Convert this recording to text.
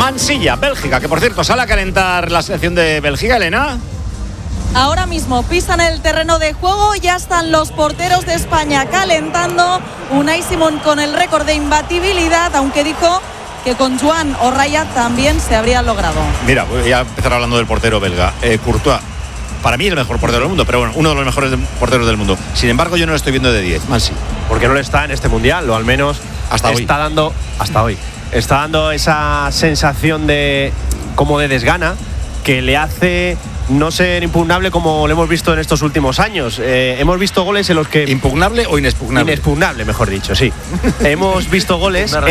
Mansilla, Bélgica, que por cierto sale a calentar la selección de Bélgica, Elena. Ahora mismo pisan el terreno de juego, ya están los porteros de España calentando. Unai Simón con el récord de imbatibilidad, aunque dijo que con Joan o Raya también se habría logrado. Mira, voy a empezar hablando del portero belga. Courtois, para mí el mejor portero del mundo, pero bueno, uno de los mejores porteros del mundo. Sin embargo, yo no lo estoy viendo de 10, Mansi. Porque no lo está en este mundial, o al menos hasta hoy. Hasta hoy. Está dando esa sensación de como de desgana que le hace no ser impugnable como lo hemos visto en estos últimos años. Hemos visto goles en los que... ¿Impugnable o inexpugnable? Inexpugnable, mejor dicho, sí. Hemos visto goles